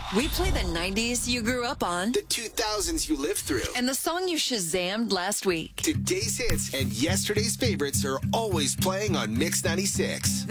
We play the 90s you grew up on The 2000s you lived through. and the song you Shazammed last week. Today's hits and yesterday's favorites are always playing on Mix 96.